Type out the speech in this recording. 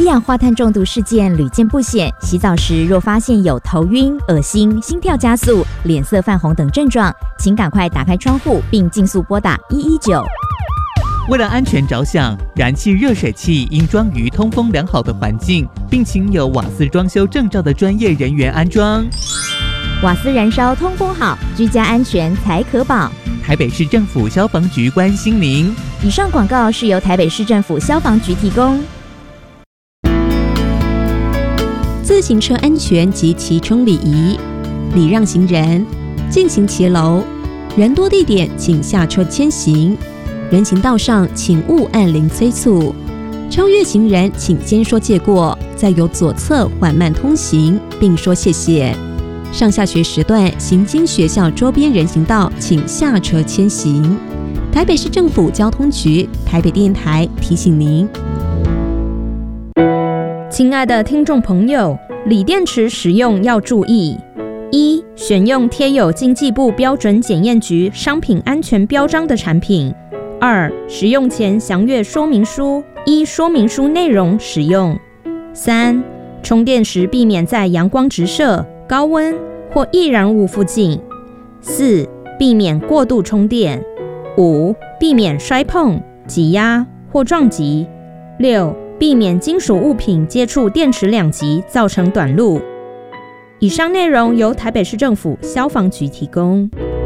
一氧化碳中毒事件屡见不鲜，洗澡时若发现有头晕、恶心、心跳加速、脸色泛红等症状，请赶快打开窗户并尽速拨打119。 为了安全着想，燃气热水器应装于通风良好的环境，并请有瓦斯装修证照的专业人员安装。 瓦斯燃烧通风好，居家安全才可保。 台北市政府消防局关心您。 以上广告是由台北市政府消防局提供。 自行车安全及骑乘礼仪，礼让行人，进行骑楼，人多地点请下车牵行，人行道上请勿按铃催促，超越行人请先说借过，再由左侧缓慢通行，并说谢谢。上下学时段行经学校周边人行道，请下车牵行。台北市政府交通局、台北电台提醒您。 亲爱的听众朋友，锂电池使用要注意：一、选用贴有经济部标准检验局商品安全标章的产品；二、使用前详阅说明书，依说明书内容使用；三、充电时避免在阳光直射、高温或易燃物附近；四、避免过度充电；五、避免摔碰、挤压或撞击；六、避免金属物品接触电池两极造成短路。以上内容由台北市政府消防局提供。